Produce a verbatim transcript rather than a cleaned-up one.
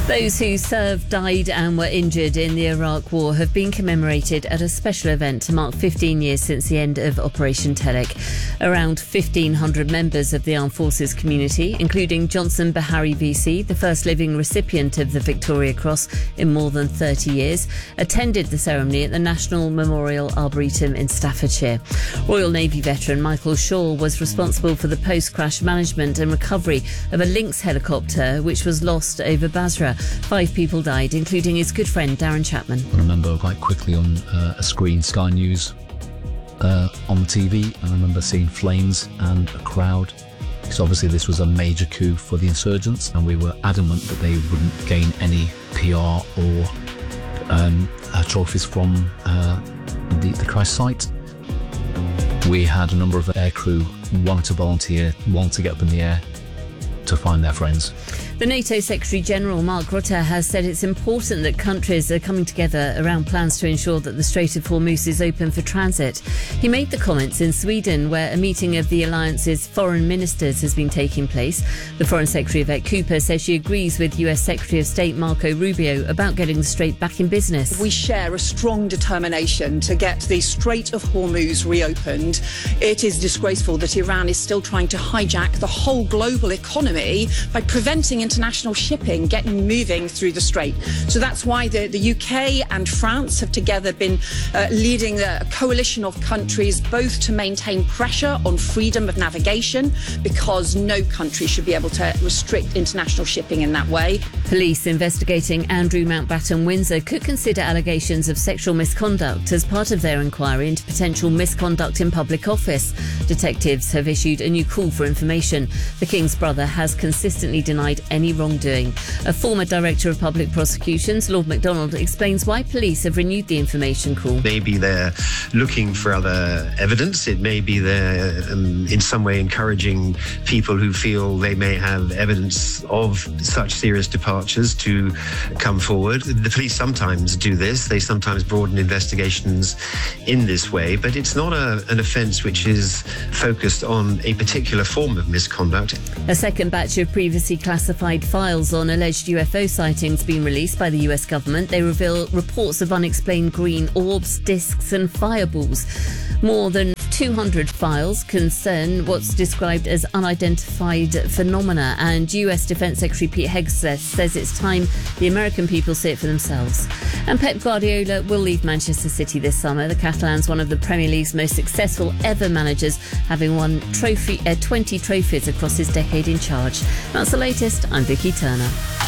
Those who served, died and were injured in the Iraq War have been commemorated at a special event to mark fifteen years since the end of Operation Telek. Around fifteen hundred members of the Armed Forces community, including Johnson Bahari V C, the first living recipient of the Victoria Cross in more than thirty years, attended the ceremony at the National Memorial Arboretum in Staffordshire. Royal Navy veteran Michael Shaw was responsible for the post-crash management and recovery of a Lynx helicopter which was lost over Basra. Five people died, including his good friend Darren Chapman. I remember quite quickly on uh, a screen, Sky News uh, on T V, and I remember seeing flames and a crowd, because obviously this was a major coup for the insurgents, and we were adamant that they wouldn't gain any P R or um, uh, trophies from uh, the, the crash site. We had a number of aircrew who wanted to volunteer, wanted to get up in the air to find their friends. The NATO Secretary-General Mark Rutte has said it's important that countries are coming together around plans to ensure that the Strait of Hormuz is open for transit. He made the comments in Sweden, where a meeting of the alliance's foreign ministers has been taking place. The Foreign Secretary, Yvette Cooper, says she agrees with U S Secretary of State Marco Rubio about getting the Strait back in business. We share a strong determination to get the Strait of Hormuz reopened. It is disgraceful that Iran is still trying to hijack the whole global economy by preventing international shipping getting moving through the strait. So that's why the, the U K and France have together been uh, leading a coalition of countries, both to maintain pressure on freedom of navigation, because no country should be able to restrict international shipping in that way. Police investigating Andrew Mountbatten Windsor could consider allegations of sexual misconduct as part of their inquiry into potential misconduct in public office. Detectives have issued a new call for information. The King's brother has consistently denied any wrongdoing. A former Director of Public Prosecutions, Lord MacDonald, explains why police have renewed the information call. Maybe they're looking for other evidence. It may be they're um, in some way encouraging people who feel they may have evidence of such serious departures to come forward. The police sometimes do this. They sometimes broaden investigations in this way, but it's not a, an offence which is focused on a particular form of misconduct. A second batch of previously classified files on alleged U F O sightings being released by the U S government. They reveal reports of unexplained green orbs, discs and fireballs. More than two hundred files concern what's described as unidentified phenomena, and U S Defence Secretary Pete Hegseth says it's time the American people see it for themselves. And Pep Guardiola will leave Manchester City this summer. The Catalan's one of the Premier League's most successful ever managers, having won trophy, uh, twenty trophies across his decade in charge. That's the latest. I'm Vicky Turner.